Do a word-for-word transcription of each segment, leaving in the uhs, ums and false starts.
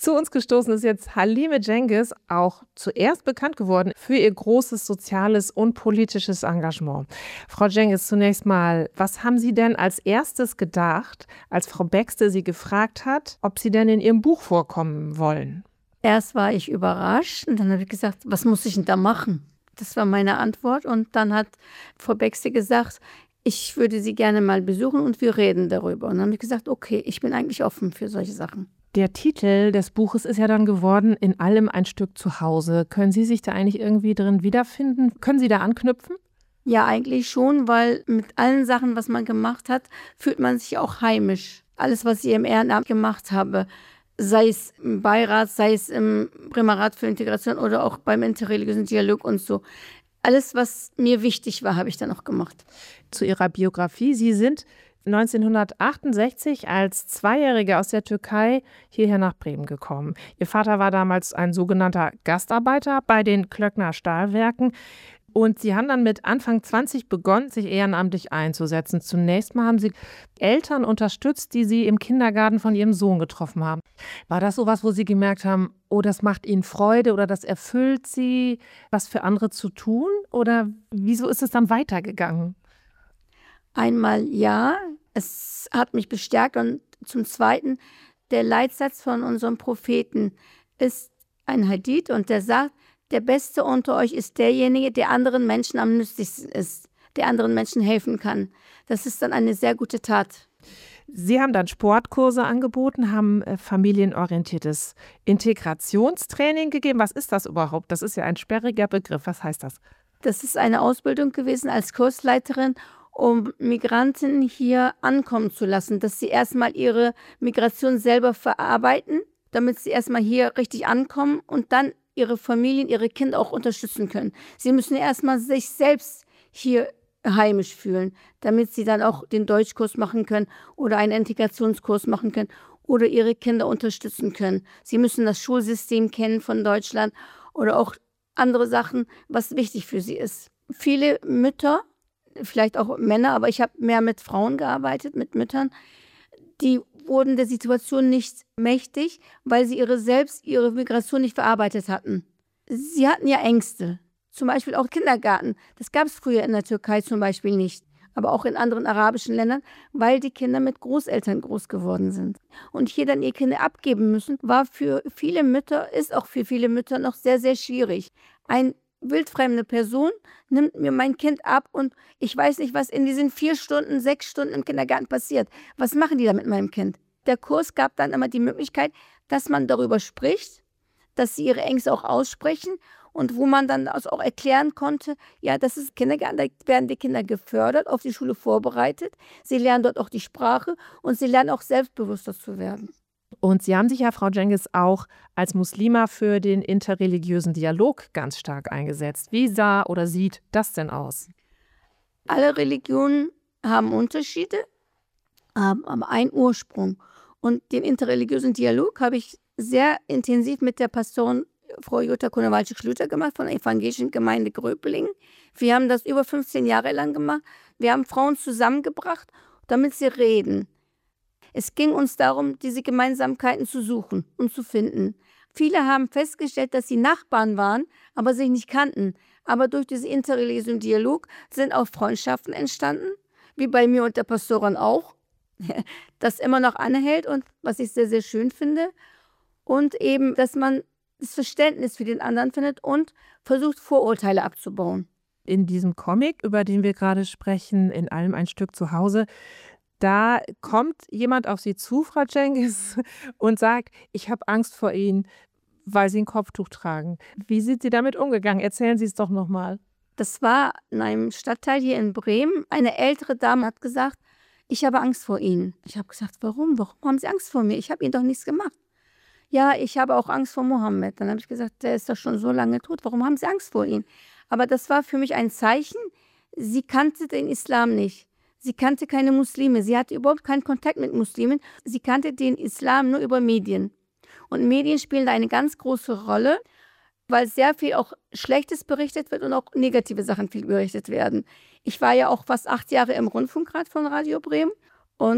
Zu uns gestoßen ist jetzt Halime Cengiz, auch zuerst bekannt geworden für ihr großes soziales und politisches Engagement. Frau Cengiz, zunächst mal, was haben Sie denn als erstes gedacht, als Frau Baxte Sie gefragt hat, ob Sie denn in Ihrem Buch vorkommen wollen? Erst war ich überrascht und dann habe ich gesagt, was muss ich denn da machen? Das war meine Antwort und dann hat Frau Baxte gesagt, ich würde Sie gerne mal besuchen und wir reden darüber. Und dann habe ich gesagt, okay, ich bin eigentlich offen für solche Sachen. Der Titel des Buches ist ja dann geworden, in allem ein Stück zu Hause. Können Sie sich da eigentlich irgendwie drin wiederfinden? Können Sie da anknüpfen? Ja, eigentlich schon, weil mit allen Sachen, was man gemacht hat, fühlt man sich auch heimisch. Alles, was ich im Ehrenamt gemacht habe, sei es im Beirat, sei es im Bremer Rat für Integration oder auch beim interreligiösen Dialog und so. Alles, was mir wichtig war, habe ich dann auch gemacht. Zu Ihrer Biografie. Sie sind neunzehnhundertachtundsechzig als Zweijährige aus der Türkei hierher nach Bremen gekommen. Ihr Vater war damals ein sogenannter Gastarbeiter bei den Klöckner Stahlwerken. Und Sie haben dann mit Anfang zwanzig begonnen, sich ehrenamtlich einzusetzen. Zunächst mal haben Sie Eltern unterstützt, die Sie im Kindergarten von Ihrem Sohn getroffen haben. War das sowas, wo Sie gemerkt haben, oh, das macht Ihnen Freude oder das erfüllt Sie, was für andere zu tun? Oder wieso ist es dann weitergegangen? Einmal ja, es hat mich bestärkt und zum Zweiten, der Leitsatz von unserem Propheten ist ein Hadith und der sagt, der Beste unter euch ist derjenige, der anderen Menschen am nützlichsten ist, der anderen Menschen helfen kann. Das ist dann eine sehr gute Tat. Sie haben dann Sportkurse angeboten, haben äh, familienorientiertes Integrationstraining gegeben. Was ist das überhaupt? Das ist ja ein sperriger Begriff. Was heißt das? Das ist eine Ausbildung gewesen als Kursleiterin, um Migranten hier ankommen zu lassen, dass sie erstmal ihre Migration selber verarbeiten, damit sie erstmal hier richtig ankommen und dann ihre Familien, ihre Kinder auch unterstützen können. Sie müssen erstmal sich selbst hier heimisch fühlen, damit sie dann auch den Deutschkurs machen können oder einen Integrationskurs machen können oder ihre Kinder unterstützen können. Sie müssen das Schulsystem kennen von Deutschland oder auch andere Sachen, was wichtig für sie ist. Viele Mütter, vielleicht auch Männer, aber ich habe mehr mit Frauen gearbeitet, mit Müttern, die wurden der Situation nicht mächtig, weil sie ihre selbst ihre Migration nicht verarbeitet hatten. Sie hatten ja Ängste, zum Beispiel auch Kindergarten. Das gab es früher in der Türkei zum Beispiel nicht, aber auch in anderen arabischen Ländern, weil die Kinder mit Großeltern groß geworden sind. Und hier dann ihre Kinder abgeben müssen, war für viele Mütter, ist auch für viele Mütter noch sehr, sehr schwierig. Ein wildfremde Person nimmt mir mein Kind ab und ich weiß nicht, was in diesen vier Stunden, sechs Stunden im Kindergarten passiert. Was machen die da mit meinem Kind? Der Kurs gab dann immer die Möglichkeit, dass man darüber spricht, dass sie ihre Ängste auch aussprechen und wo man dann auch erklären konnte, ja, das ist Kindergarten, da werden die Kinder gefördert, auf die Schule vorbereitet. Sie lernen dort auch die Sprache und sie lernen auch selbstbewusster zu werden. Und Sie haben sich ja, Frau Cengiz, auch als Muslima für den interreligiösen Dialog ganz stark eingesetzt. Wie sah oder sieht das denn aus? Alle Religionen haben Unterschiede, haben aber einen Ursprung. Und den interreligiösen Dialog habe ich sehr intensiv mit der Pastorin Frau Jutta Konowalczyk-Schlüter gemacht von der evangelischen Gemeinde Gröpelingen. Wir haben das über fünfzehn Jahre lang gemacht. Wir haben Frauen zusammengebracht, damit sie reden. Es ging uns darum, diese Gemeinsamkeiten zu suchen und zu finden. Viele haben festgestellt, dass sie Nachbarn waren, aber sich nicht kannten. Aber durch diesen interreligiösen Dialog sind auch Freundschaften entstanden, wie bei mir und der Pastorin auch, das immer noch anhält und was ich sehr, sehr schön finde. Und eben, dass man das Verständnis für den anderen findet und versucht, Vorurteile abzubauen. In diesem Comic, über den wir gerade sprechen, in allem ein Stück zu Hause, da kommt jemand auf Sie zu, Frau Cengiz, und sagt, ich habe Angst vor Ihnen, weil Sie ein Kopftuch tragen. Wie sind Sie damit umgegangen? Erzählen Sie es doch noch mal. Das war in einem Stadtteil hier in Bremen. Eine ältere Dame hat gesagt, ich habe Angst vor Ihnen. Ich habe gesagt, warum? Warum haben Sie Angst vor mir? Ich habe Ihnen doch nichts gemacht. Ja, ich habe auch Angst vor Mohammed. Dann habe ich gesagt, der ist doch schon so lange tot. Warum haben Sie Angst vor ihm? Aber das war für mich ein Zeichen, sie kannte den Islam nicht. Sie kannte keine Muslime. Sie hatte überhaupt keinen Kontakt mit Muslimen. Sie kannte den Islam nur über Medien. Und Medien spielen da eine ganz große Rolle, weil sehr viel auch Schlechtes berichtet wird und auch negative Sachen viel berichtet werden. Ich war ja auch fast acht Jahre im Rundfunkrat von Radio Bremen und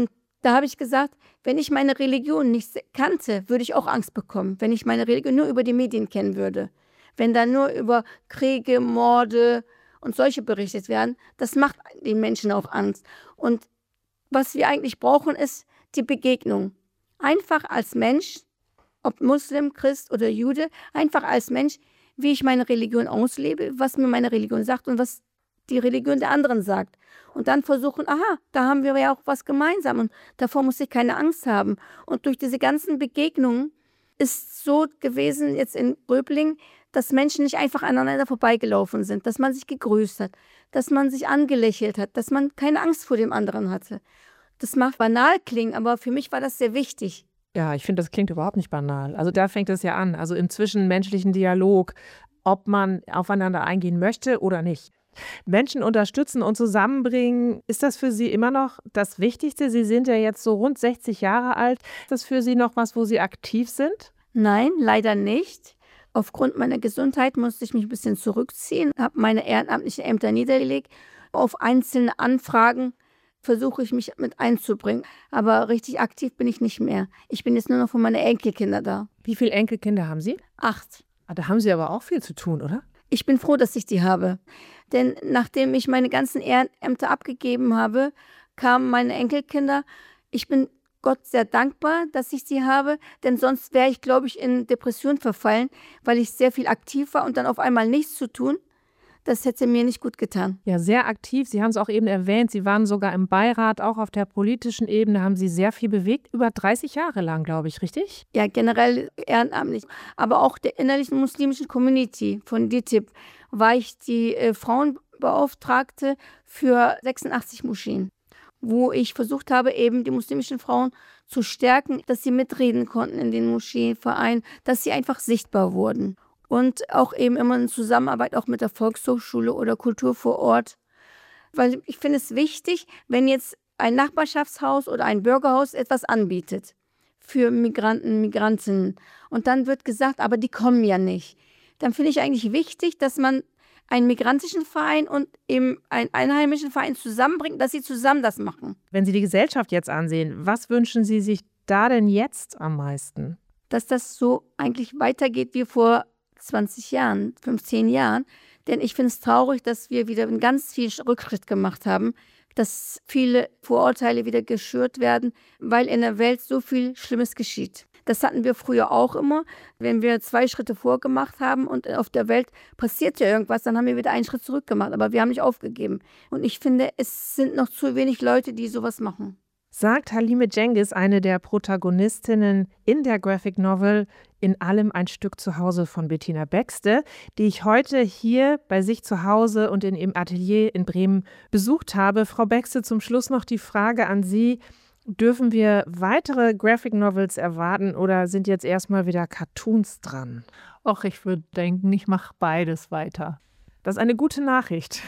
Da habe ich gesagt, wenn ich meine Religion nicht kannte, würde ich auch Angst bekommen, wenn ich meine Religion nur über die Medien kennen würde. Wenn da nur über Kriege, Morde und solche berichtet werden, das macht den Menschen auch Angst. Und was wir eigentlich brauchen, ist die Begegnung. Einfach als Mensch, ob Muslim, Christ oder Jude, einfach als Mensch, wie ich meine Religion auslebe, was mir meine Religion sagt und was die Religion der anderen sagt. Und dann versuchen, aha, da haben wir ja auch was gemeinsam und davor muss ich keine Angst haben. Und durch diese ganzen Begegnungen ist so gewesen jetzt in Röbling, dass Menschen nicht einfach aneinander vorbeigelaufen sind, dass man sich gegrüßt hat, dass man sich angelächelt hat, dass man keine Angst vor dem anderen hatte. Das mag banal klingen, aber für mich war das sehr wichtig. Ja, ich finde, das klingt überhaupt nicht banal. Also da fängt es ja an, also im zwischenmenschlichen Dialog, ob man aufeinander eingehen möchte oder nicht. Menschen unterstützen und zusammenbringen, ist das für Sie immer noch das Wichtigste? Sie sind ja jetzt so rund sechzig Jahre alt. Ist das für Sie noch was, wo Sie aktiv sind? Nein, leider nicht. Aufgrund meiner Gesundheit musste ich mich ein bisschen zurückziehen, habe meine ehrenamtlichen Ämter niedergelegt. Auf einzelne Anfragen versuche ich mich mit einzubringen. Aber richtig aktiv bin ich nicht mehr. Ich bin jetzt nur noch für meine Enkelkinder da. Wie viele Enkelkinder haben Sie? Acht. Ah, da haben Sie aber auch viel zu tun, oder? Ich bin froh, dass ich die habe. Denn nachdem ich meine ganzen Ehrenämter abgegeben habe, kamen meine Enkelkinder. Ich bin Gott sehr dankbar, dass ich sie habe, denn sonst wäre ich, glaube ich, in Depression verfallen, weil ich sehr viel aktiv war und dann auf einmal nichts zu tun. Das hätte mir nicht gut getan. Ja, sehr aktiv. Sie haben es auch eben erwähnt. Sie waren sogar im Beirat, auch auf der politischen Ebene haben Sie sehr viel bewegt. Über dreißig Jahre lang, glaube ich, richtig? Ja, generell ehrenamtlich. Aber auch der innerlichen muslimischen Community von D I T I B war ich die äh, Frauenbeauftragte für sechsundachtzig Moscheen, wo ich versucht habe, eben die muslimischen Frauen zu stärken, dass sie mitreden konnten in den Moscheenvereinen, dass sie einfach sichtbar wurden. Und auch eben immer in Zusammenarbeit auch mit der Volkshochschule oder Kultur vor Ort. Weil ich finde es wichtig, wenn jetzt ein Nachbarschaftshaus oder ein Bürgerhaus etwas anbietet für Migranten, Migrantinnen. Und dann wird gesagt, aber die kommen ja nicht. Dann finde ich eigentlich wichtig, dass man einen migrantischen Verein und eben einen einheimischen Verein zusammenbringt, dass sie zusammen das machen. Wenn Sie die Gesellschaft jetzt ansehen, was wünschen Sie sich da denn jetzt am meisten? Dass das so eigentlich weitergeht wie vor zwanzig Jahren, fünfzehn Jahren. Denn ich finde es traurig, dass wir wieder einen ganz viel Rückschritt gemacht haben, dass viele Vorurteile wieder geschürt werden, weil in der Welt so viel Schlimmes geschieht. Das hatten wir früher auch immer. Wenn wir zwei Schritte vorgemacht haben und auf der Welt passiert ja irgendwas, dann haben wir wieder einen Schritt zurück gemacht. Aber wir haben nicht aufgegeben. Und ich finde, es sind noch zu wenig Leute, die sowas machen. Sagt Halime Cengiz, eine der Protagonistinnen in der Graphic Novel In allem ein Stück zu Hause von Bettina Baxte, die ich heute hier bei sich zu Hause und in ihrem Atelier in Bremen besucht habe. Frau Baxte, zum Schluss noch die Frage an Sie. Dürfen wir weitere Graphic Novels erwarten oder sind jetzt erstmal wieder Cartoons dran? Och, ich würde denken, ich mache beides weiter. Das ist eine gute Nachricht.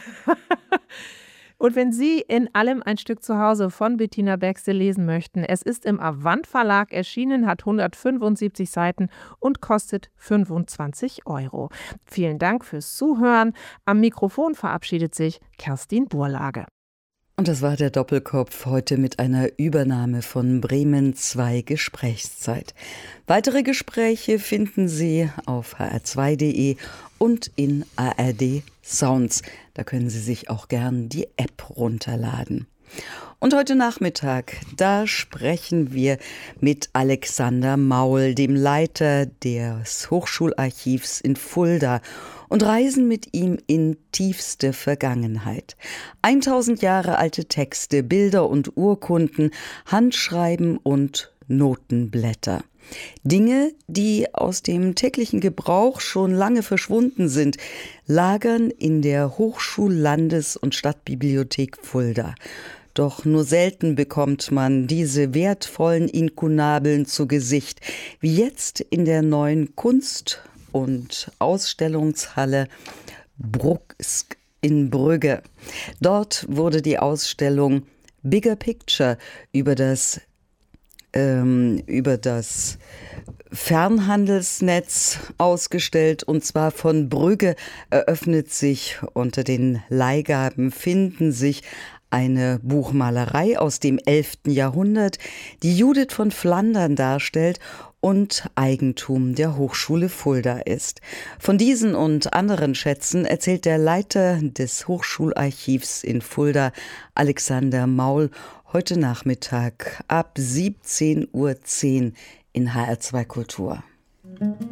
Und wenn Sie In allem ein Stück zu Hause von Bettina Baxte lesen möchten, es ist im Avant Verlag erschienen, hat hundertfünfundsiebzig Seiten und kostet fünfundzwanzig Euro. Vielen Dank fürs Zuhören. Am Mikrofon verabschiedet sich Kerstin Burlage. Und das war der Doppelkopf heute mit einer Übernahme von Bremen zwei Gesprächszeit. Weitere Gespräche finden Sie auf h r zwei punkt de und in A R D Sounds. Da können Sie sich auch gern die App runterladen. Und heute Nachmittag, da sprechen wir mit Alexander Maul, dem Leiter des Hochschularchivs in Fulda, und reisen mit ihm in tiefste Vergangenheit. tausend Jahre alte Texte, Bilder und Urkunden, Handschreiben und Notenblätter. Dinge, die aus dem täglichen Gebrauch schon lange verschwunden sind, lagern in der Hochschul-Landes- und Stadtbibliothek Fulda. Doch nur selten bekommt man diese wertvollen Inkunabeln zu Gesicht, wie jetzt in der neuen Kunst- und Ausstellungshalle Brucksk in Brügge. Dort wurde die Ausstellung Bigger Picture über das ähm, über das Fernhandelsnetz ausgestellt, und zwar von Brügge eröffnet sich unter den Leihgaben finden sich Eine Buchmalerei aus dem elften Jahrhundert, die Judith von Flandern darstellt und Eigentum der Hochschule Fulda ist. Von diesen und anderen Schätzen erzählt der Leiter des Hochschularchivs in Fulda, Alexander Maul, heute Nachmittag ab siebzehn Uhr zehn in H R zwei Kultur.